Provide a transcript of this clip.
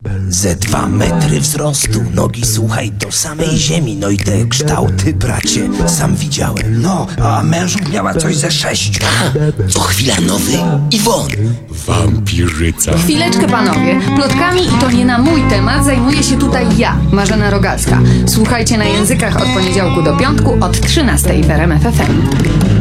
Ze 2 metry wzrostu, nogi słuchaj do samej ziemi. No i te kształty, bracie, sam widziałem. No, a mężów miała coś ze 6. Co chwila nowy Iwon. Wampirzyca. Chwileczkę, panowie. Plotkami i to nie na mój temat zajmuję się tutaj ja, Marzena Rogacka. Słuchajcie na Językach od poniedziałku do piątku od 13 w RMF FM.